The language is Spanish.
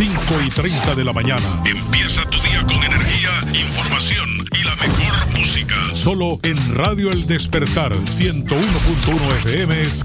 5:30 de la mañana. Empieza tu día con energía, información y la mejor música. Solo en Radio El Despertar 101.1 FM